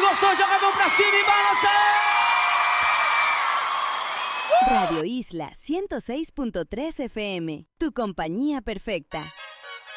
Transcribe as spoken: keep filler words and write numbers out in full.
gostou, joga a mão pra cima e balança! Radio Isla ciento seis punto tres F M, tu compañía perfecta.